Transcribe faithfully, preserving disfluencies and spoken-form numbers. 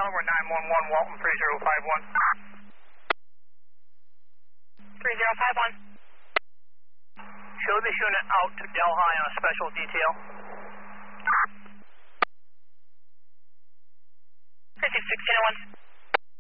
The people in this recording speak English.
Delaware nine one one, Walton three zero five one. three zero five one. Show this unit out to Delhi on a special detail.